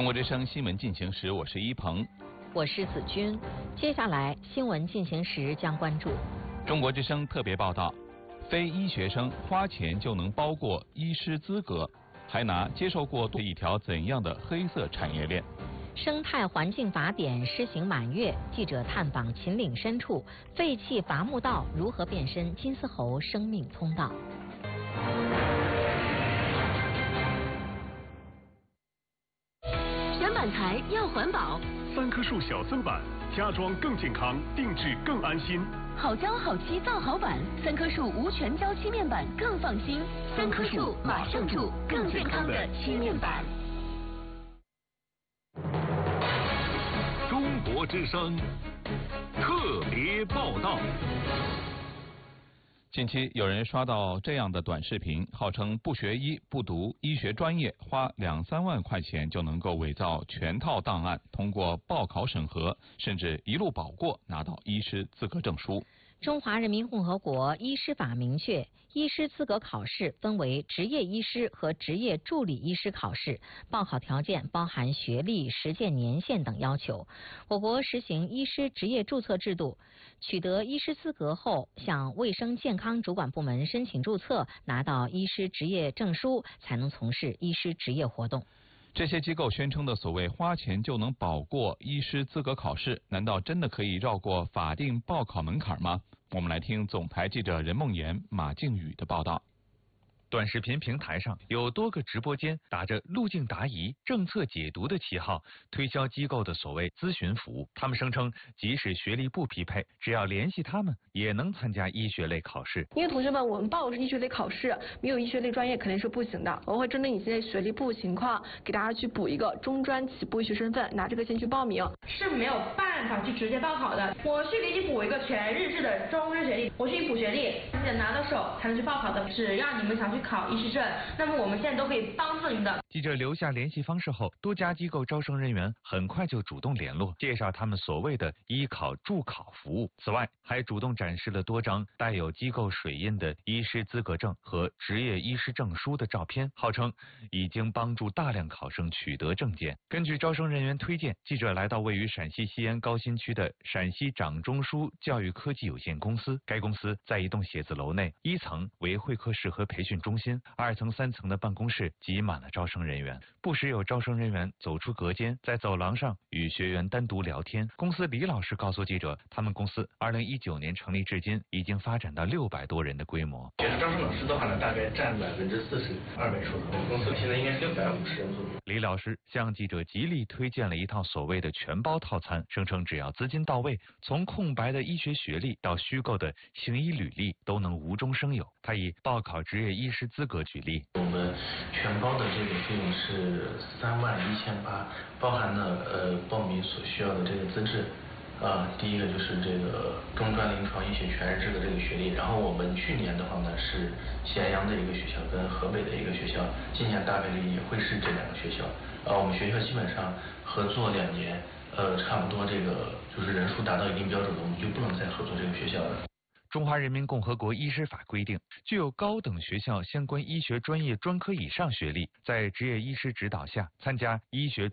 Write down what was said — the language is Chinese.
中国之声新闻进行时，我是一鹏， 我是子君。接下来新闻进行时将关注中国之声特别报道：非医学生花钱就能包过医师资格，还拿接受过一条怎样的黑色产业链？ 生态环境法典施行满月，记者探访秦岭深处，废弃伐木道如何变身金丝猴生命通道？ 选板材要环保 ，3棵树小森板，家装更健康，定制更安心。 好胶好漆造好板，3棵树无全胶漆面板更放心。3棵树马上住更健康的漆面板。 中国之声特别报道。 近期有人刷到这样的短视频，号称不学医、不读医学专业，花2、3万块钱就能够伪造全套档案，通过报考审核，甚至一路保过，拿到医师资格证书。 中华人民共和国医师法明确，医师资格考试分为执业医师和执业助理医师考试，报考条件包含学历、实践年限等要求。我国实行医师执业注册制度，取得医师资格后，向卫生健康主管部门申请注册，拿到医师执业证书，才能从事医师执业活动。 这些机构宣称的所谓花钱就能保过医师资格考试，难道真的可以绕过法定报考门槛吗？我们来听总台记者任梦妍、马静宇的报道。 短视频平台上有多个直播间打着路径答疑、政策解读的旗号，推销机构的所谓咨询服务。他们声称，即使学历不匹配，只要联系他们，也能参加医学类考试。 因为同学们，我们报的是医学类考试，没有医学类专业肯定是不行的。我会针对你现在学历不情况，给大家去补一个中专起步医学身份，拿这个先去报名。 是没有办法去直接报考的。我去给你补一个全日制的中专学历，我去补学历，你得拿到手才能去报考的。只要你们想去考医师证，那么我们现在都可以帮助你们的。 记者留下联系方式后，多家机构招生人员很快就主动联络，介绍他们所谓的医考助考服务。此外，还主动展示了多张带有机构水印的医师资格证和执业医师证书的照片，号称已经帮助大量考生取得证件。根据招生人员推荐，记者来到位于陕西西安高新区的陕西掌中枢教育科技有限公司。该公司在一栋写字楼内，1层为会客室和培训中心，2层、3层的办公室挤满了招生人员，不时有招生人员走出隔间，在走廊上与学员单独聊天。公司李老师告诉记者，他们公司2019年成立至今，已经发展到600多人的规模。 其实招生老师的话呢，大概占42%，200出头。我们公司现在应该是650人左右。 李老师向记者极力推荐了一套所谓的全包套餐，声称只要资金到位，从空白的医学学历到虚构的行医履历都能无中生有。他以报考执业医师资格举例， 我们全包的这个费用是31800，包含了报名所需要的这个资质。第一个就是这个中专临床医学全日制的这个学历，然后我们去年的话呢是咸阳的一个学校跟河北的一个学校，今年大概率也会是这2个学校。我们学校基本上合作2年，差不多这个就是人数达到一定标准了，我们就不能再合作这个学校了。 中华人民共和国医师法规定，具有高等学校相关医学专业专科以上学历，在执业医师指导下参加医学